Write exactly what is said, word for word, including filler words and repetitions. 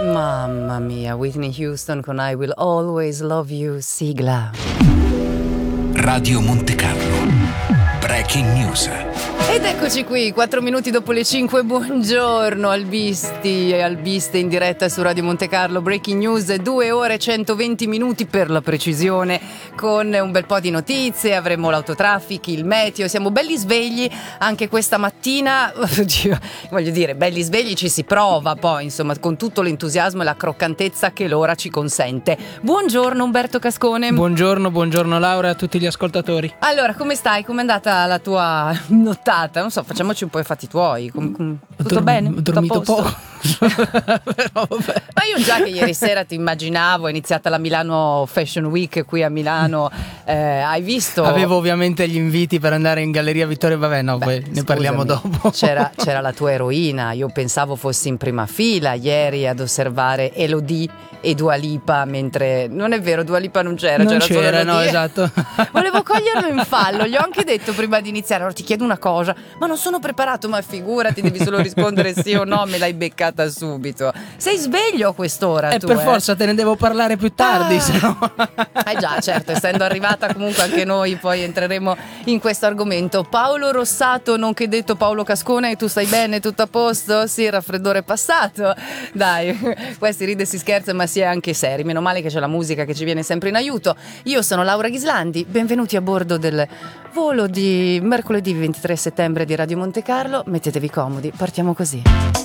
Mamma mia, Whitney Houston con I Will Always Love You, sigla. Radio Monte Carlo, Breaking News. Ed eccoci qui, quattro minuti dopo le cinque, buongiorno Albisti e Albiste in diretta su Radio Monte Carlo, Breaking News, due ore e centoventi minuti per la precisione, con un bel po' di notizie, avremo l'autotraffic, il meteo, siamo belli svegli anche questa mattina, oddio, voglio dire, belli svegli ci si prova poi, insomma, con tutto l'entusiasmo e la croccantezza che l'ora ci consente. Buongiorno Umberto Cascone. Buongiorno, buongiorno Laura e a tutti gli ascoltatori. Allora, come stai? Com'è andata la tua nottata? Non so, facciamoci un po' i fatti tuoi. Com- com- tutto Dor- bene? Ho dormito Tutto a poco. posto? Però vabbè. Ma io già che ieri sera ti immaginavo, è iniziata la Milano Fashion Week qui a Milano, eh, hai visto? Avevo ovviamente gli inviti per andare in Galleria Vittorio, vabbè no, Beh, poi ne scusami, parliamo dopo. C'era, c'era la tua eroina, io pensavo fossi in prima fila ieri ad osservare Elodie e Dua Lipa, mentre non è vero, Dua Lipa non c'era, Non c'era, solo c'era, no, Elodie. esatto. Volevo coglierlo in fallo, gli ho anche detto prima di iniziare, allora ti chiedo una cosa, ma non sono preparato, ma figurati, devi solo rispondere sì o no, me l'hai beccata subito. Sei sveglio a quest'ora E tu, per eh? forza te ne devo parlare più tardi, Ah. se no. Eh già, certo, essendo arrivata comunque anche noi poi entreremo in questo argomento. Paolo Rossato, nonché detto Paolo Cascone, tu stai bene, tutto a posto? Sì, il raffreddore è passato. Dai, qua si ride e si scherza ma si è anche seri, meno male che c'è la musica che ci viene sempre in aiuto. Io sono Laura Ghislandi, benvenuti a bordo del volo di mercoledì ventitré settembre di Radio Monte Carlo, mettetevi comodi, partiamo così.